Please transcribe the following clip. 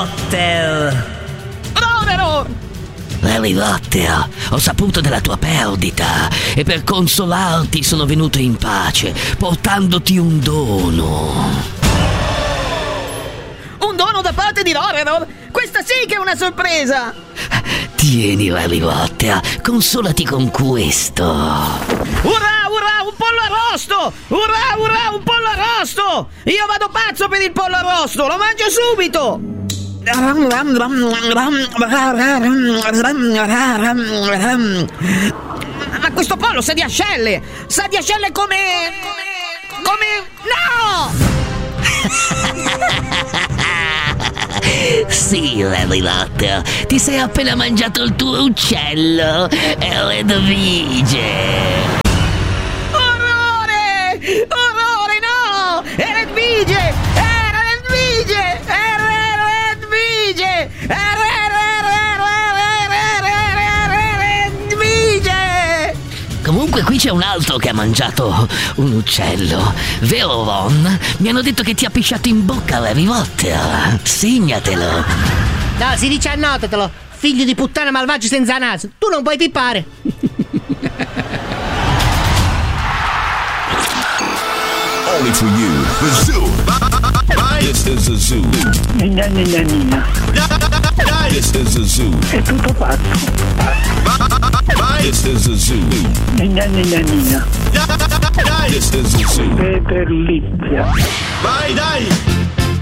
Potter! Harry Potter, ho saputo della tua perdita e per consolarti sono venuto in pace, portandoti un dono. Un dono da parte di Rorenor? Questa sì che è una sorpresa! Tieni, Harry Potter, consolati con questo. Urrà, urrà, un pollo arrosto! Urrà, urrà, un pollo arrosto! Io vado pazzo per il pollo arrosto, lo mangio subito! Ma questo pollo sa di ascelle! Sa di ascelle come... No! Sì, Harry Potter, ti sei appena mangiato il tuo uccello, Eredvige. Orrore! Orrore, no! Eredvige! Eredvige! Eredvige! Eredvige! Comunque qui c'è un altro che ha mangiato un uccello, vero Ron? Mi hanno detto che ti ha pisciato in bocca Harry Potter, segnatelo. No, si dice annotatelo, figlio di puttana malvagio senza naso. Tu non puoi pippare. Only for you, the zoo. This is the zoo. Nina. This is the zoo. È tutto pazzo. This is the zoo. Nina. This is the zoo. Peter Lizia. Vai, dai!